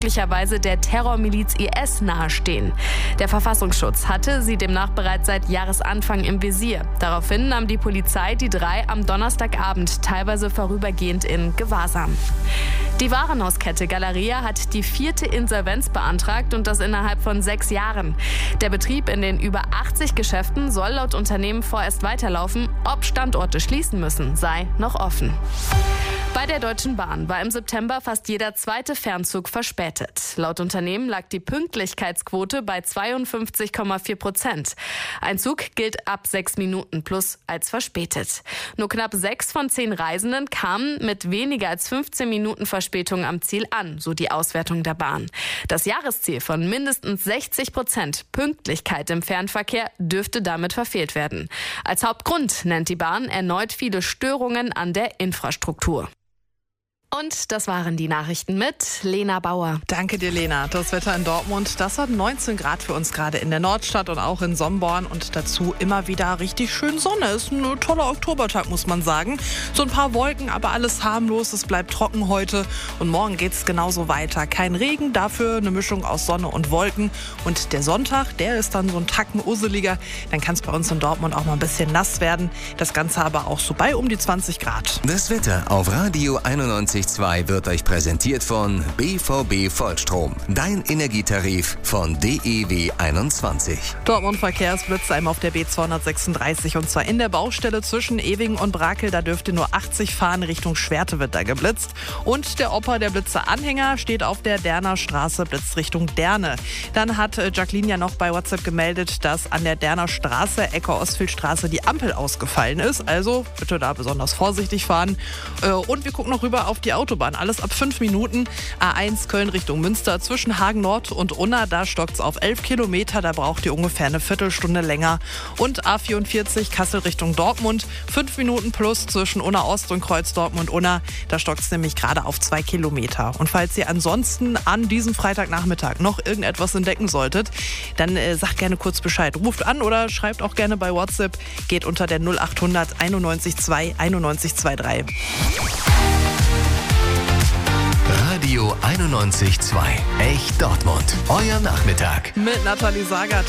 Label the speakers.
Speaker 1: möglicherweise der Terrormiliz IS nahestehen. Der Verfassungsschutz hatte sie demnach bereits seit Jahresanfang im Visier. Daraufhin nahm die Polizei die 3 am Donnerstagabend teilweise vorübergehend in Gewahrsam. Die Warenhauskette Galeria hat die 4. Insolvenz beantragt und das innerhalb von 6 Jahren. Der Betrieb in den über 80 Geschäften soll laut Unternehmen vorerst weiterlaufen. Ob Standorte schließen müssen, sei noch offen. Bei der Deutschen Bahn war im September fast jeder 2. Fernzug verspätet. Laut Unternehmen lag die Pünktlichkeitsquote bei 52,4%. Ein Zug gilt ab 6 Minuten plus als verspätet. Nur knapp 6 von 10 Reisenden kamen mit weniger als 15 Minuten Verspätung am Ziel an, so die Auswertung der Bahn. Das Jahresziel von mindestens 60% Pünktlichkeit im Fernverkehr dürfte damit verfehlt werden. Als Hauptgrund nennt die Bahn erneut viele Störungen an der Infrastruktur. Und das waren die Nachrichten mit Lena Bauer.
Speaker 2: Danke dir, Lena. Das Wetter in Dortmund, das hat 19 Grad für uns gerade in der Nordstadt und auch in Somborn. Und dazu immer wieder richtig schön Sonne. Ist ein toller Oktobertag, muss man sagen. So ein paar Wolken, aber alles harmlos. Es bleibt trocken heute. Und morgen geht es genauso weiter. Kein Regen, dafür eine Mischung aus Sonne und Wolken. Und der Sonntag, der ist dann so ein Tacken usseliger. Dann kann es bei uns in Dortmund auch mal ein bisschen nass werden. Das Ganze aber auch so bei um die 20 Grad.
Speaker 3: Das Wetter auf Radio 91.2 wird euch präsentiert von BVB Vollstrom. Dein Energietarif von DEW 21.
Speaker 2: Dortmund Verkehrsblitze auf der B236 und zwar in der Baustelle zwischen Ewingen und Brakel. Da dürft ihr nur 80 fahren, Richtung Schwerte wird da geblitzt. Und der Opa der Blitzer-Anhänger steht auf der Derner Straße, blitzt Richtung Derne. Dann hat Jacqueline ja noch bei WhatsApp gemeldet, dass an der Derner Straße, Ecke Ostfieldstraße, die Ampel ausgefallen ist. Also bitte da besonders vorsichtig fahren. Und wir gucken noch rüber auf die Autobahn. Alles ab 5 Minuten. A1 Köln Richtung Münster zwischen Hagen Nord und Unna. Da stockt es auf 11 Kilometer. Da braucht ihr ungefähr eine Viertelstunde länger. Und A44 Kassel Richtung Dortmund. 5 Minuten plus zwischen Unna Ost und Kreuz Dortmund-Unna. Da stockt es nämlich gerade auf 2 Kilometer. Und falls ihr ansonsten an diesem Freitagnachmittag noch irgendetwas entdecken solltet, dann sagt gerne kurz Bescheid. Ruft an oder schreibt auch gerne bei WhatsApp. Geht unter der 0800 91 2 91 23.
Speaker 3: Radio 91.2. Echt Dortmund. Euer Nachmittag.
Speaker 2: Mit Nathalie Sager.